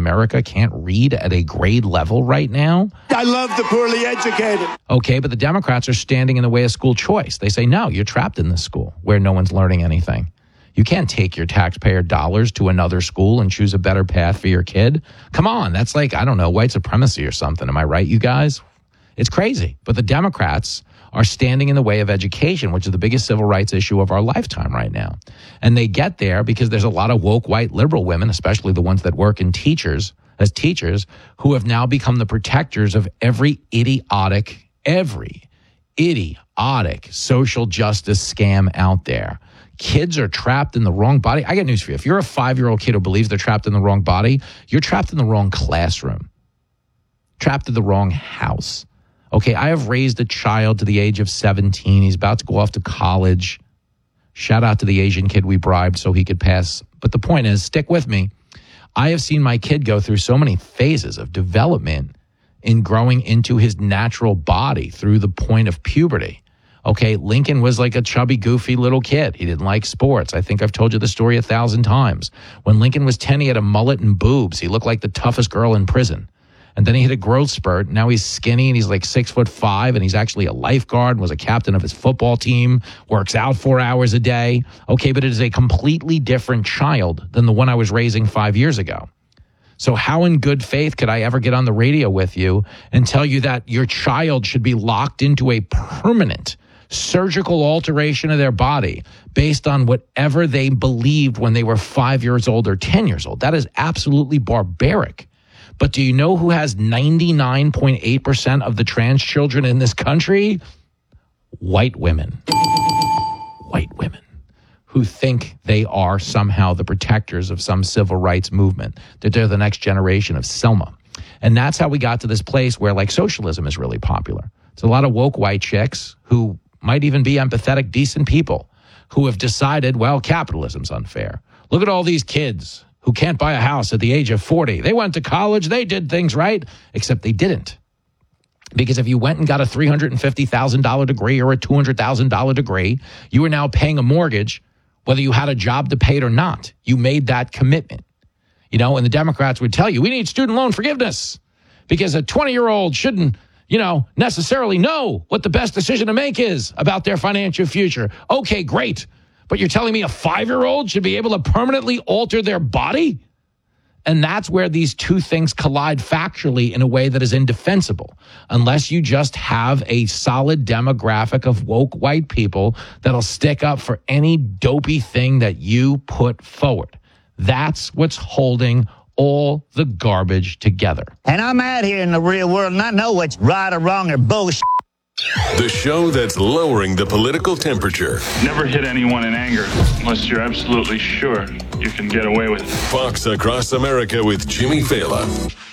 America can't read at a grade level right now? I love the poorly educated. Okay, but the Democrats are standing in the way of school choice. They say, no, you're trapped in this school where no one's learning anything. You can't take your taxpayer dollars to another school and choose a better path for your kid. Come on, that's like, I don't know, white supremacy or something. Am I right, you guys? It's crazy. But the Democrats are standing in the way of education, which is the biggest civil rights issue of our lifetime right now. And they get there because there's a lot of woke white liberal women, especially the ones that work in as teachers, who have now become the protectors of every idiotic social justice scam out there. Kids are trapped in the wrong body. I got news for you. If you're a 5-year-old kid who believes they're trapped in the wrong body, you're trapped in the wrong classroom, trapped in the wrong house. Okay, I have raised a child to the age of 17. He's about to go off to college. Shout out to the Asian kid we bribed so he could pass. But the point is, stick with me. I have seen my kid go through so many phases of development in growing into his natural body through the point of puberty. Okay, Lincoln was like a chubby, goofy little kid. He didn't like sports. I think I've told you the story 1,000 times. When Lincoln was 10, he had a mullet and boobs. He looked like the toughest girl in prison. And then he hit a growth spurt. Now he's skinny and he's like 6'5", and he's actually a lifeguard, was a captain of his football team, works out 4 hours a day. Okay, but it is a completely different child than the one I was raising 5 years ago. So how in good faith could I ever get on the radio with you and tell you that your child should be locked into a permanent surgical alteration of their body based on whatever they believed when they were 5 years old or 10 years old? That is absolutely barbaric. But do you know who has 99.8% of the trans children in this country? White women. White women who think they are somehow the protectors of some civil rights movement, that they're the next generation of Selma. And that's how we got to this place where, like, socialism is really popular. It's a lot of woke white chicks who might even be empathetic, decent people who have decided, well, capitalism's unfair. Look at all these kids who can't buy a house at the age of 40. They went to college, they did things right, except they didn't. Because if you went and got a $350,000 degree or a $200,000 degree, you were now paying a mortgage, whether you had a job to pay it or not. You made that commitment. You know, and the Democrats would tell you, we need student loan forgiveness because a 20-year-old shouldn't, necessarily know what the best decision to make is about their financial future. Okay, great. But you're telling me a 5-year-old should be able to permanently alter their body? And that's where these two things collide factually in a way that is indefensible, unless you just have a solid demographic of woke white people that'll stick up for any dopey thing that you put forward. That's what's holding all the garbage together. And I'm out here in the real world and I know what's right or wrong or bullshit. The show that's lowering the political temperature. Never hit anyone in anger unless you're absolutely sure you can get away with it. Fox Across America with Jimmy Fallon.